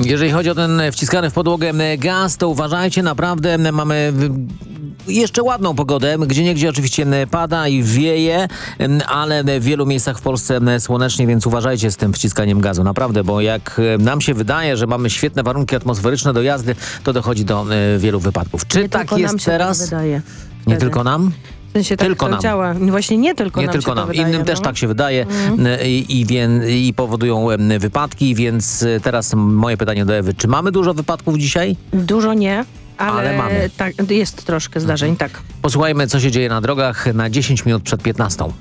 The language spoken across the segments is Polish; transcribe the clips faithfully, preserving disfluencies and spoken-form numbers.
Jeżeli chodzi o ten wciskany w podłogę gaz, to uważajcie, naprawdę mamy jeszcze ładną pogodę, gdzieniegdzie oczywiście pada i wieje, ale w wielu miejscach w Polsce słonecznie, więc uważajcie z tym wciskaniem gazu, naprawdę, bo jak nam się wydaje, że mamy świetne warunki atmosferyczne do jazdy, to dochodzi do wielu wypadków. Czy nie tak jest nam się teraz? Tak wydaje. Nie Wtedy. tylko nam? W sensie tak tylko to nam. działa. Właśnie nie tylko nie nam tylko się nam. to wydaje, Innym no. też tak się wydaje mm. i, i, wie, i powodują wypadki, więc teraz moje pytanie do Ewy. Czy mamy dużo wypadków dzisiaj? Dużo nie. Ale, Ale mamy. Tak, jest troszkę zdarzeń, mhm. tak. Posłuchajmy, co się dzieje na drogach na dziesięć minut przed piętnastą.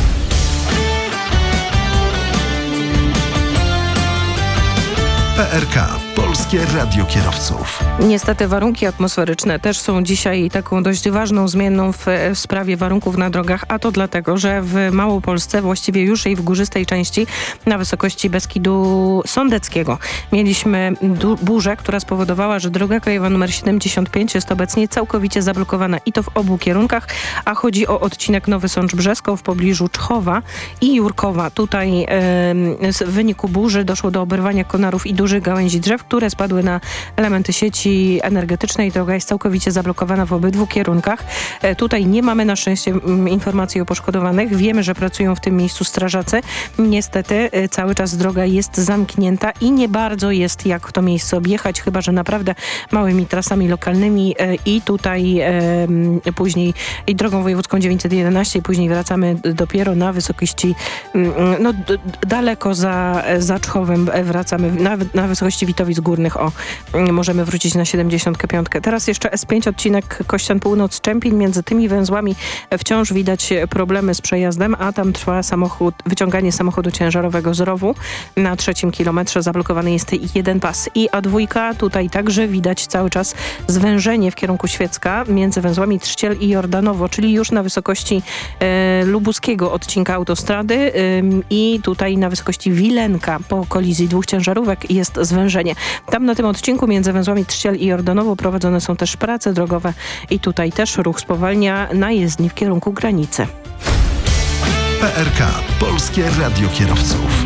P R K. Polskie Radio Kierowców. Niestety warunki atmosferyczne też są dzisiaj taką dość ważną zmienną w, w sprawie warunków na drogach, a to dlatego, że w Małopolsce, właściwie już i w górzystej części na wysokości Beskidu Sądeckiego mieliśmy du- burzę, która spowodowała, że droga krajowa nr siedemdziesiąt pięć jest obecnie całkowicie zablokowana i to w obu kierunkach, a chodzi o odcinek Nowy Sącz-Brzesko w pobliżu Czchowa i Jurkowa. Tutaj yy, w wyniku burzy doszło do oberwania konarów i dużych gałęzi drzew, które spadły na elementy sieci energetycznej. Droga jest całkowicie zablokowana w obydwu kierunkach. E, tutaj nie mamy na szczęście m, informacji o poszkodowanych. Wiemy, że pracują w tym miejscu strażacy. Niestety e, cały czas droga jest zamknięta i nie bardzo jest jak w to miejsce objechać, chyba że naprawdę małymi trasami lokalnymi e, i tutaj e, m, później i drogą wojewódzką dziewięćset jedenaście i później wracamy dopiero na wysokości m, no d- daleko za, za Czchowem wracamy na, na wysokości Witowic Górnych. O, możemy wrócić na siedemdziesiąt pięć. Teraz jeszcze S pięć, odcinek Kościan Północ-Czempin. Między tymi węzłami wciąż widać problemy z przejazdem, a tam trwa samochód, wyciąganie samochodu ciężarowego z rowu. Na trzecim kilometrze zablokowany jest jeden pas. I A dwa, tutaj także widać cały czas zwężenie w kierunku Świecka między węzłami Trzciel i Jordanowo, czyli już na wysokości e, lubuskiego odcinka autostrady e, i tutaj na wysokości Wilenka po kolizji dwóch ciężarówek jest zwężenie. Tam na tym odcinku między węzłami Trzciel i Jordanowo prowadzone są też prace drogowe i tutaj też ruch spowalnia na jezdni w kierunku granicy. P R K. Polskie Radio Kierowców.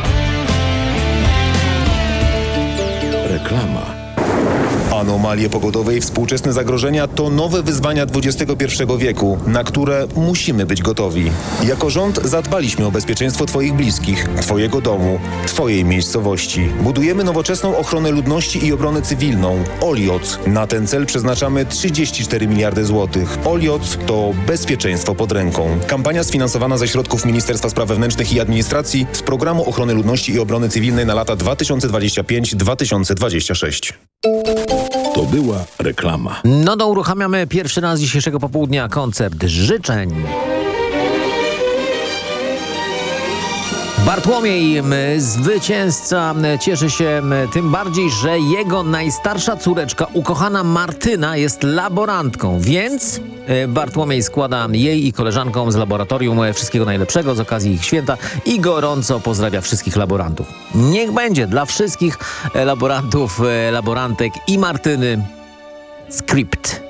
Reklama. Anomalie pogodowe i współczesne zagrożenia to nowe wyzwania dwudziestego pierwszego wieku, na które musimy być gotowi. Jako rząd zadbaliśmy o bezpieczeństwo Twoich bliskich, Twojego domu, Twojej miejscowości. Budujemy nowoczesną ochronę ludności i obronę cywilną. Olioc. Na ten cel przeznaczamy trzydzieści cztery miliardy złotych. Olioc to bezpieczeństwo pod ręką. Kampania sfinansowana ze środków Ministerstwa Spraw Wewnętrznych i Administracji z Programu Ochrony Ludności i Obrony Cywilnej na lata dwa tysiące dwudziesty piąty do dwa tysiące dwudziestego szóstego. To była reklama. No to uruchamiamy pierwszy raz dzisiejszego popołudnia koncert życzeń. Bartłomiej, zwycięzca, cieszy się tym bardziej, że jego najstarsza córeczka, ukochana Martyna, jest laborantką, więc Bartłomiej składa jej i koleżankom z laboratorium wszystkiego najlepszego z okazji ich święta i gorąco pozdrawia wszystkich laborantów. Niech będzie dla wszystkich laborantów, laborantek i Martyny skrypt.